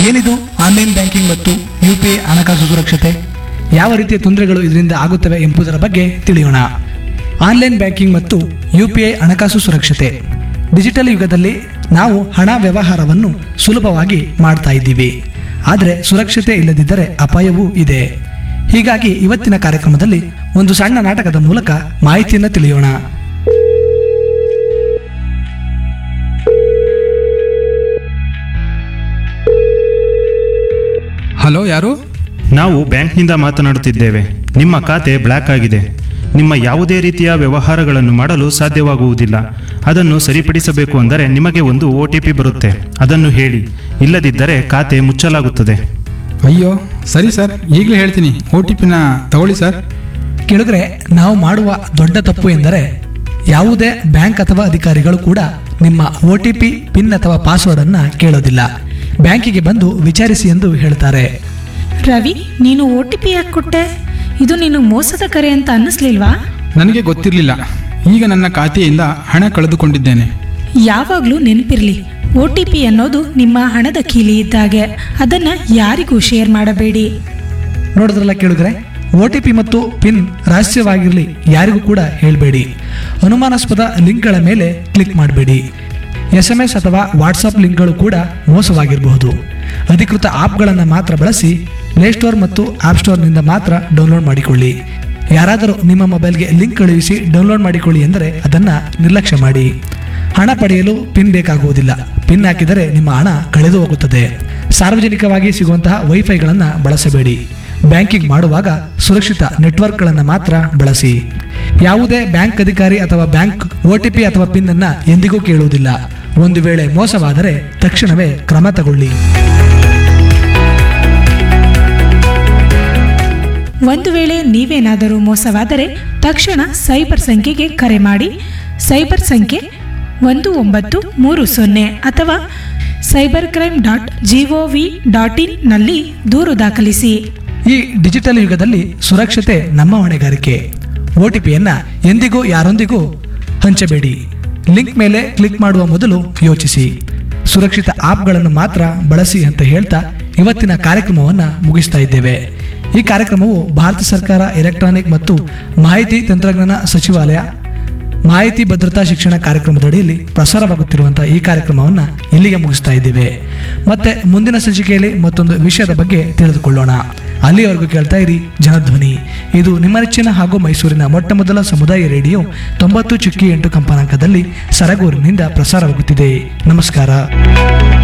ಏನಿದು online banking ಮತ್ತು UPI ಹಣಕಾಸು ಸುರಕ್ಷತೆ? ಯಾವ ರೀತಿಯ ತೊಂದರೆಗಳು ಇದರಿಂದ ಆಗುತ್ತವೆ ಎಂಬುದರ ಬಗ್ಗೆ ತಿಳಿಯೋಣ. ಆನ್ಲೈನ್ ಬ್ಯಾಂಕಿಂಗ್ ಮತ್ತು UPI ಹಣಕಾಸು ಸುರಕ್ಷತೆ. ಡಿಜಿಟಲ್ ಯುಗದಲ್ಲಿ ನಾವು ಹಣ ವ್ಯವಹಾರವನ್ನು ಸುಲಭವಾಗಿ ಮಾಡ್ತಾ ಇದ್ದೀವಿ, ಆದರೆ ಸುರಕ್ಷತೆ ಇಲ್ಲದಿದ್ದರೆ ಅಪಾಯವೂ ಇದೆ. ಹೀಗಾಗಿ ಇವತ್ತಿನ ಕಾರ್ಯಕ್ರಮದಲ್ಲಿ ಒಂದು ಸಣ್ಣ ನಾಟಕದ ಮೂಲಕ ಮಾಹಿತಿಯನ್ನು ತಿಳಿಯೋಣ. ಹಲೋ, ಯಾರು? ನಾವು ಬ್ಯಾಂಕ್ನಿಂದ ಮಾತನಾಡುತ್ತಿದ್ದೇವೆ. ನಿಮ್ಮ ಖಾತೆ ಬ್ಲಾಕ್ ಆಗಿದೆ. ನಿಮ್ಮ ಯಾವುದೇ ರೀತಿಯ ವ್ಯವಹಾರಗಳನ್ನು ಮಾಡಲು ಸಾಧ್ಯವಾಗುವುದಿಲ್ಲ. ಅದನ್ನು ಸರಿಪಡಿಸಬೇಕು ಅಂದರೆ ನಿಮಗೆ ಒಂದು OTP ಬರುತ್ತೆ. ಅದನ್ನು ಹೇಳಿ, ಇಲ್ಲದಿದ್ದರೆ ಖಾತೆ ಮುಚ್ಚಲಾಗುತ್ತದೆ. ಅಯ್ಯೋ, ಸರಿ ಸರ್, ಈಗಲೇ ಹೇಳ್ತೀನಿ. OTPನ ತಗೊಳ್ಳಿ ಸರ್. ಕೆಳಗರೆ ನಾವು ಮಾಡುವ ದೊಡ್ಡ ತಪ್ಪು ಎಂದರೆ ಯಾವುದೇ ಬ್ಯಾಂಕ್ ಅಥವಾ ಅಧಿಕಾರಿಗಳು ಕೂಡ ನಿಮ್ಮ OTP, ಪಿನ್ ಅಥವಾ ಪಾಸ್ವರ್ಡ್ ಅನ್ನ ಕೇಳೋದಿಲ್ಲ. ಬ್ಯಾಂಕಿಗೆ ಬಂದು ವಿಚಾರಿಸಿ ಎಂದು ಹೇಳ್ತಾರೆ. ರವಿ, ನೀನು OTP ಯಾಕೆ ಕೊಟ್ಟೆ? ಇದು ನೀನು ಮೋಸದ ಕರೆ ಅಂತ ಅನ್ನಿಸ್ಲಿಲ್ವಾ? ನನಗೆ ಗೊತ್ತಿರಲಿಲ್ಲ. ಈಗ ನನ್ನ ಖಾತೆಯಿಂದ ಹಣ ಕಳೆದುಕೊಂಡಿದ್ದೇನೆ. ಯಾವಾಗ್ಲೂ ನೆನಪಿರ್ಲಿ, OTP ಅನ್ನೋದು ನಿಮ್ಮ ಹಣದ ಕೀಲಿ ಇದ್ದಾಗೆ. ಅದನ್ನ ಯಾರಿಗೂ ಶೇರ್ ಮಾಡಬೇಡಿ. ನೋಡಿದ್ರಲ್ಲ ಕೇಳಿದ್ರೆ, OTP ಮತ್ತು ಪಿನ್ ರಹಸ್ಯವಾಗಿರಲಿ, ಯಾರಿಗೂ ಕೂಡ ಹೇಳಬೇಡಿ. ಅನುಮಾನಾಸ್ಪದ ಲಿಂಕ್ಗಳ ಮೇಲೆ ಕ್ಲಿಕ್ ಮಾಡಬೇಡಿ. SMS ಅಥವಾ ವಾಟ್ಸಪ್ ಲಿಂಕ್ಗಳು ಕೂಡ ಮೋಸವಾಗಿರಬಹುದು. ಅಧಿಕೃತ ಆಪ್ಗಳನ್ನು ಮಾತ್ರ ಬಳಸಿ. ಪ್ಲೇಸ್ಟೋರ್ ಮತ್ತು ಆಪ್ ಸ್ಟೋರ್ನಿಂದ ಮಾತ್ರ ಡೌನ್ಲೋಡ್ ಮಾಡಿಕೊಳ್ಳಿ. ಯಾರಾದರೂ ನಿಮ್ಮ ಮೊಬೈಲ್ಗೆ ಲಿಂಕ್ ಕಳುಹಿಸಿ ಡೌನ್ಲೋಡ್ ಮಾಡಿಕೊಳ್ಳಿ ಎಂದರೆ ಅದನ್ನು ನಿರ್ಲಕ್ಷ್ಯ ಮಾಡಿ. ಹಣ ಪಡೆಯಲು ಪಿನ್ ಬೇಕಾಗುವುದಿಲ್ಲ. ಪಿನ್ ಹಾಕಿದರೆ ನಿಮ್ಮ ಹಣ ಕಳೆದು ಹೋಗುತ್ತದೆ. ಸಾರ್ವಜನಿಕವಾಗಿ ಸಿಗುವಂತಹ ವೈಫೈಗಳನ್ನು ಬಳಸಬೇಡಿ. ಬ್ಯಾಂಕಿಂಗ್ ಮಾಡುವಾಗ ಸುರಕ್ಷಿತ ನೆಟ್ವರ್ಕ್ಗಳನ್ನು ಮಾತ್ರ ಬಳಸಿ. ಯಾವುದೇ ಬ್ಯಾಂಕ್ ಅಧಿಕಾರಿ ಅಥವಾ ಬ್ಯಾಂಕ್ OTP ಅಥವಾ ಪಿನ್ ಅನ್ನ ಎಂದಿಗೂ ಕೇಳುವುದಿಲ್ಲ. ಒಂದು ವೇಳೆ ಮೋಸವಾದರೆ ತಕ್ಷಣವೇ ಕ್ರಮ ತಗೊಳ್ಳಿ. ಒಂದು ವೇಳೆ ನೀವೇನಾದರೂ ಮೋಸವಾದರೆ ತಕ್ಷಣ ಸೈಬರ್ ಸಂಖ್ಯೆಗೆ ಕರೆ ಮಾಡಿ. ಸೈಬರ್ ಸಂಖ್ಯೆ 1930 ಅಥವಾ cybercrime.gov.in ನಲ್ಲಿ ದೂರು ದಾಖಲಿಸಿ. ಈ ಡಿಜಿಟಲ್ ಯುಗದಲ್ಲಿ ಸುರಕ್ಷತೆ ನಮ್ಮ ಹೊಣೆಗಾರಿಕೆ. OTPಯನ್ನ ಎಂದಿಗೂ ಯಾರೊಂದಿಗೂ ಹಂಚಬೇಡಿ. ಲಿಂಕ್ ಮೇಲೆ ಕ್ಲಿಕ್ ಮಾಡುವ ಮೊದಲು ಯೋಚಿಸಿ. ಸುರಕ್ಷಿತ ಆಪ್ಗಳನ್ನು ಮಾತ್ರ ಬಳಸಿ ಅಂತ ಹೇಳ್ತಾ ಇವತ್ತಿನ ಕಾರ್ಯಕ್ರಮವನ್ನು ಮುಗಿಸ್ತಾ ಇದ್ದೇವೆ. ಈ ಕಾರ್ಯಕ್ರಮವು ಭಾರತ ಸರ್ಕಾರ ಎಲೆಕ್ಟ್ರಾನಿಕ್ ಮತ್ತು ಮಾಹಿತಿ ತಂತ್ರಜ್ಞಾನ ಸಚಿವಾಲಯ ಮಾಹಿತಿ ಭದ್ರತಾ ಶಿಕ್ಷಣ ಕಾರ್ಯಕ್ರಮದಡಿಯಲ್ಲಿ ಪ್ರಸಾರವಾಗುತ್ತಿರುವಂತಹ ಈ ಕಾರ್ಯಕ್ರಮವನ್ನು ಇಲ್ಲಿಗೆ ಮುಗಿಸ್ತಾ ಇದ್ದೇವೆ. ಮತ್ತೆ ಮುಂದಿನ ಸಂಚಿಕೆಯಲ್ಲಿ ಮತ್ತೊಂದು ವಿಷಯದ ಬಗ್ಗೆ ತಿಳಿದುಕೊಳ್ಳೋಣ. ಅಲ್ಲಿಯವರೆಗೂ ಕೇಳ್ತಾ ಇರಿ ಜನಧ್ವನಿ. ಇದು ನಿಮ್ಮ ನೆಚ್ಚಿನ ಹಾಗೂ ಮೈಸೂರಿನ ಮೊಟ್ಟಮೊದಲ ಸಮುದಾಯ ರೇಡಿಯೋ 90.8 ಕಂಪನಾಂಕದಲ್ಲಿ ಸರಗೂರಿನಿಂದ ಪ್ರಸಾರವಾಗುತ್ತಿದೆ. ನಮಸ್ಕಾರ.